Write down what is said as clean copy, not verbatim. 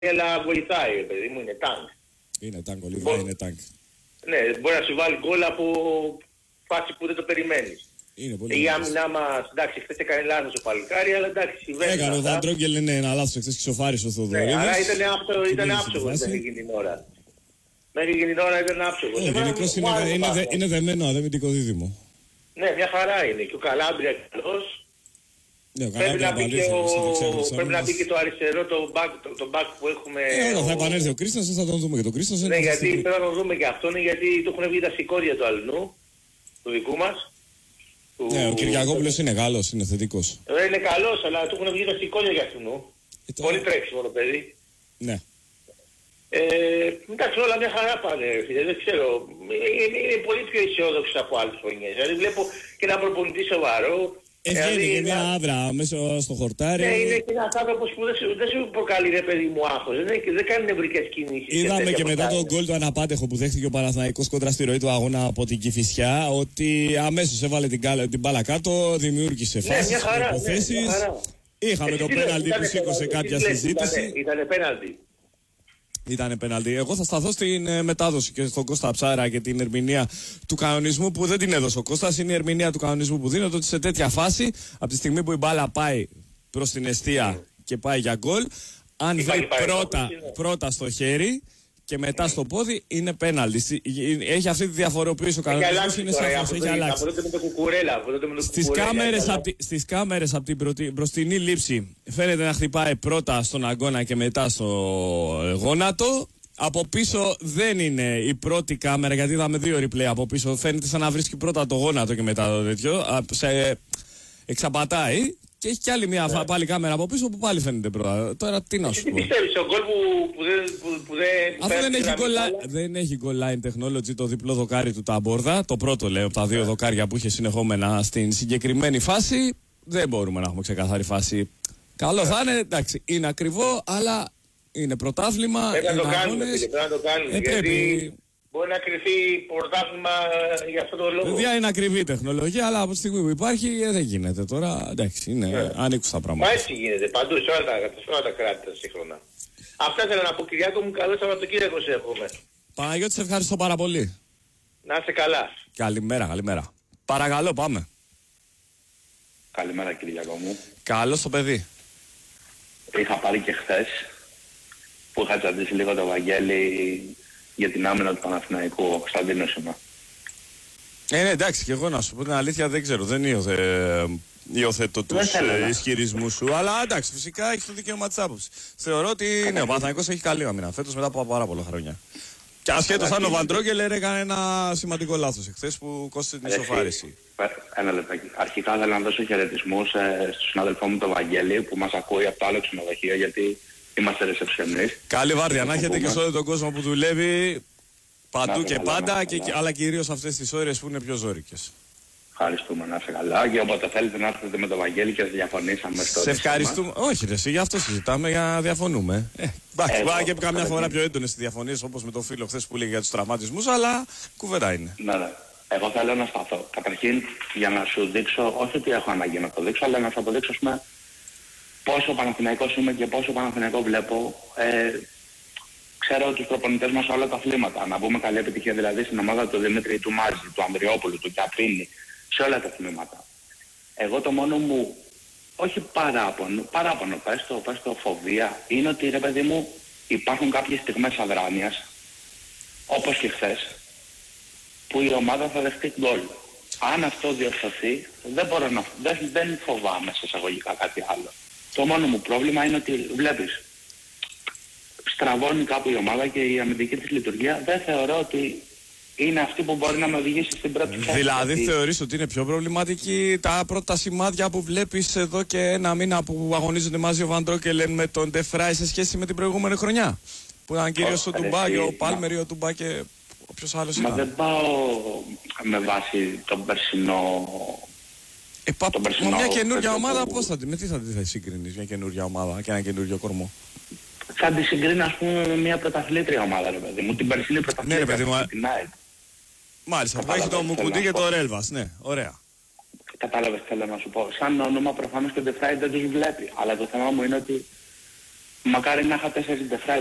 αλλά βοηθάει, παιδί μου, είναι τάγκ. Είναι τάγκ, ο Λιβάη είναι τάγκ. Ναι, μπορεί να σου βάλει γκολ από φάση που δεν το περιμένεις. Η άμυνά μας, εντάξει, χθες έκανε λάθος ο παλικάρι, αλλά εντάξει, συμβαίνει. Έκανε ο Βαντρόγκελ ένα λάθος χθες και σοφάρισε ο Θοδωρίδης. Ναι, αλλά ήταν άψογος μέχρι εκείνη την ώρα. Μέχρι εκείνη την ώρα ήταν άψογος. Γενικώς είναι δεμένο αδεμητικό δίδυμο. Ναι, μια χαρά είναι. Και ο Καλάμπρια καλός. Ναι, πρέπει να μπει και το αριστερό, το back που έχουμε. Θα επανέλθει ο Κρίστανσεν, θα τον δούμε και τον Κρίστανσεν. Ναι, γιατί πρέπει να τον δούμε και αυτόν, γιατί του έχουν βγει τα σηκώρια του αλλού, του δικού μας. Ναι, ο Κυριακόπουλος είναι Γάλλος, είναι θετικός. Είναι καλός, αλλά του έχουν βγει τα σηκώρια για αυτού. Πολύ τρέξιμο το παιδί. Ναι. Εντάξει, όλα μια χαρά πάνε, φίλε, δεν ξέρω. Είναι πολύ πιο αισιόδοξο από άλλες χρονιές. Δηλαδή βλέπω και ένα προπονητή σοβαρό. Βγαίνει και μια άδρα μέσα στο χορτάρι. Ναι, είναι και ένας άνθρωπος που δεν σου προκαλεί, ρε παιδί μου, άγχος. Δεν κάνει νευρικές κινήσεις. Είδαμε και μετά τον γκολ του αναπάντεχο που δέχτηκε ο Παναθηναϊκός κόντρα στη ροή του αγώνα από την Κηφισιά, ότι αμέσως έβαλε την μπάλα κάτω, δημιούργησε φάσεις, υποθέσεις. Είχαμε το πέναλτι που σήκωσε κάποια συζήτηση. Ήτανε πέναλτι. Ήταν πέναλτι. Εγώ θα σταθώ στην μετάδοση και στον Κώστα Ψάρα και την ερμηνεία του κανονισμού που δεν την έδωσε ο Κώστας. Είναι η ερμηνεία του κανονισμού που δίνεται ότι σε τέτοια φάση, από τη στιγμή που η μπάλα πάει προς την εστία και πάει για γκολ, αν βρει πρώτα στο χέρι και μετά στο πόδι, είναι πέναλτι. Έχει αυτή τη διαφοροποίηση ο κανονισμός. Είναι σαφώς, έχει αλλάξει. Στις κάμερες από την μπροστινή λήψη φαίνεται να χτυπάει πρώτα στον αγκώνα και μετά στο γόνατο. Από πίσω δεν είναι η πρώτη κάμερα, γιατί είδαμε 2 replay από πίσω. Φαίνεται σαν να βρίσκει πρώτα το γόνατο και μετά το τέτοιο. Εξαπατάει. Και έχει κι άλλη μια πάλι κάμερα από πίσω που πάλι φαίνεται πρώτα. Τώρα τι να σου πω. Τι πιστεύεις, ο γκολ που δεν... Αφού δεν έχει goal line technology το διπλό δοκάρι του Ταμπόρδα, το πρώτο λέω από τα 2 δοκάρια που είχε συνεχόμενα στην συγκεκριμένη φάση, δεν μπορούμε να έχουμε ξεκαθαρή φάση. Καλό θα είναι, εντάξει, είναι ακριβό, αλλά είναι πρωτάθλημα. Πρέπει να το κάνουμε, γιατί μπορεί να κρυφεί πρωτάθλημα για αυτό το λόγο. Δηλαδή είναι ακριβή τεχνολογία, αλλά από τη στιγμή που υπάρχει δεν γίνεται τώρα. Εντάξει, είναι ανήκουστα πράγματα. Μα έτσι γίνεται παντού, σε όλα τα κράτη τα σύγχρονα. Αυτά ήθελα να πω, Κυριάκο μου, καλό Σαββατοκύριακο σε εύχομαι. Παναγιώτη, σε ευχαριστώ πάρα πολύ. Να είσαι καλά. Καλημέρα. Παρακαλώ, πάμε. Καλημέρα, Κυριάκο μου. Καλώς το παιδί. Είχα πάρει και χθες που είχα τσαντήσει λίγο το Βαγγέλη για την άμυνα του Παναθηναϊκού, ο Κωνσταντίνος είμαι. Ναι, εντάξει, και εγώ να σου πω την αλήθεια δεν ξέρω, δεν υιοθετώ τους ισχυρισμούς σου, αλλά εντάξει, φυσικά έχεις το δικαίωμα της άποψης. Θεωρώ ότι ναι, ο Παναθηναϊκός έχει καλή άμυνα φέτος μετά από πάρα πολλά χρόνια. Και ασχέτως αν ο Βαντρόγκελ έκανε ένα σημαντικό λάθος εχθές που κόστησε την ισοφάριση. Ένα λεπτάκι. Αρχικά θέλω να δώσω χαιρετισμούς στον συναδελφό μου τον Βαγγέλη που μας ακούει από το άλλο ξενοδοχείο, γιατί είμαστε ρεσεψιονείς. Καλή βάρδια να έχετε και σε όλο τον κόσμο που δουλεύει παντού και πάντα, αλλά κυρίως αυτές τις ώρες που είναι πιο ζώρικες. Ευχαριστούμε, να είσαι καλά. Και όποτε θέλετε να έρθετε με τον Βαγγέλη και διαφωνήσαμε στο. Σε ευχαριστούμε. Όχι, ρε, γι' αυτό συζητάμε, για να διαφωνούμε. Εντάξει, πάει και καμιά φορά πιο έντονες διαφωνίες, όπως με το φίλο χθες που λέγε για τους τραυματισμούς, αλλά κουβέντα είναι. Ναι. Εγώ θέλω να σταθώ. Καταρχήν, για να σου δείξω, όχι ότι έχω ανάγκη να το δείξω, αλλά να σου αποδείξω, πόσο Παναθηναϊκός είμαι και πόσο Παναθηναϊκό βλέπω. Ξέρω τους προπονητές μας σε όλα τα αθλήματα. Να πούμε καλή επιτυχία δηλαδή στην ομάδα του Δημήτρη, του Μάζη, του Ανδριόπουλου, του Κιαπρίνη, σε όλα τα αθλήματα. Εγώ το μόνο μου, όχι παράπονο, πες το φοβία, είναι ότι ρε παιδί μου υπάρχουν κάποιες στιγμές αδράνειας, όπως και χθες, που η ομάδα θα δεχτεί γκολ. Αν αυτό διορθωθεί, δεν φοβάμαι σε εισαγωγικά κάτι άλλο. Το μόνο μου πρόβλημα είναι ότι βλέπεις, στραβώνει κάπου η ομάδα και η αμυντική της λειτουργία δεν θεωρώ ότι είναι αυτή που μπορεί να με οδηγήσει στην πρώτη θέση. Δηλαδή θεωρείς ότι είναι πιο προβληματική τα πρώτα σημάδια που βλέπεις εδώ και ένα μήνα που αγωνίζονται μαζί ο Βαντρόγκελ με τον Ντεφράι σε σχέση με την προηγούμενη χρονιά? Που ήταν κυρίως ο Τουμπά και ο Πάλμερ ή ο Τουμπά και όποιος άλλος ήταν. Μα δεν πάω με βάση τον περσινό... Μια καινούργια ομάδα με τι θα τη συγκρίνεις, μια καινούργια ομάδα και ένα καινούργιο κορμό? Θα τη συγκρίνω, ας πούμε, με μια πρωταθλήτρια ομάδα, ρε παιδί μου. Την περσινή πρωταθλήτρια. Ναι, ρε παιδί μου. Μάλιστα, που έχει το Μουκουντή και το Ρέλβας, ναι, ωραία. Κατάλαβες, θέλω να σου πω. Σαν όνομα προφανώς και ο Ντεφράι δεν τους βλέπει. Αλλά το θέμα μου είναι ότι μακάρι να είχα 4 δευτερά